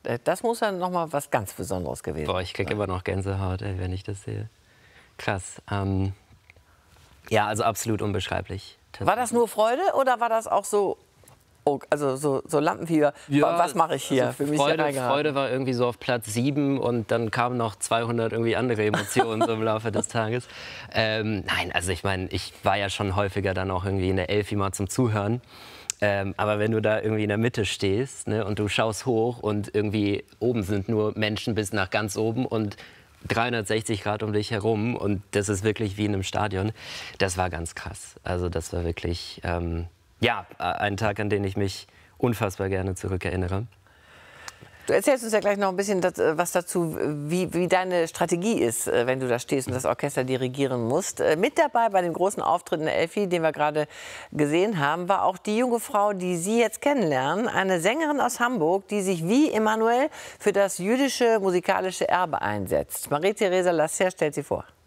Das muss dann noch mal was ganz Besonderes gewesen sein. Boah, ich kriege immer noch Gänsehaut, ey, wenn ich das sehe. Krass. Ja, also absolut unbeschreiblich. War das nur Freude oder war das auch so, also so Lampenfieber? Ja, Was mache ich hier? also Für mich hier Freude, reingeraten. Freude war irgendwie so auf Platz 7 und dann kamen noch 200 irgendwie andere Emotionen so im Laufe des Tages. Nein, also ich meine, ich war ja schon häufiger dann auch irgendwie in der Elfi mal zum Zuhören. Aber wenn du da irgendwie in der Mitte stehst, ne, und du schaust hoch und irgendwie oben sind nur Menschen bis nach ganz oben und 360 Grad um dich herum und das ist wirklich wie in einem Stadion, das war ganz krass. Also das war wirklich, ja, ein Tag, an den ich mich unfassbar gerne zurückerinnere. Du erzählst uns ja gleich noch ein bisschen was dazu, wie deine Strategie ist, wenn du da stehst und das Orchester dirigieren musst. Mit dabei bei dem großen Auftritt in der Elfi, den wir gerade gesehen haben, war auch die junge Frau, die Sie jetzt kennenlernen, eine Sängerin aus Hamburg, die sich wie Emmanuel für das jüdische musikalische Erbe einsetzt. Marie-Theresa Lasser stellt sie vor.